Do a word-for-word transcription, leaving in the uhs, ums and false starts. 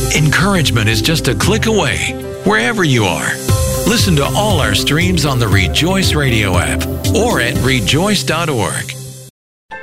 Encouragement is just a click away, wherever you are. Listen to all our streams on the Rejoice Radio app or at rejoice dot org.